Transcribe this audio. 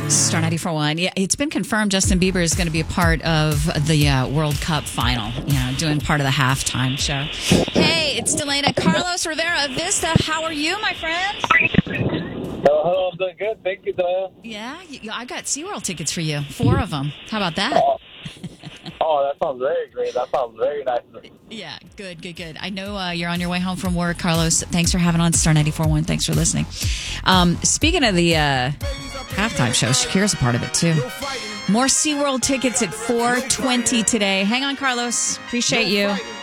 Star 94.1. Yeah, it's been confirmed Justin Bieber is going to be a part of the World Cup final, doing part of the halftime show. Hey, it's Delana. Carlos Rivera Vista. How are you, my friend? Hello, I'm doing good. Thank you, Delana. Yeah, I got SeaWorld tickets for you. 4 of them. How about that? Oh, that sounds very great. That sounds very nice. Yeah, good. I know you're on your way home from work, Carlos. Thanks for having on Star 94.1. Thanks for listening. Speaking of the halftime show, Shakira's a part of it, too. More SeaWorld tickets at 4:20 today. Hang on, Carlos. Appreciate you.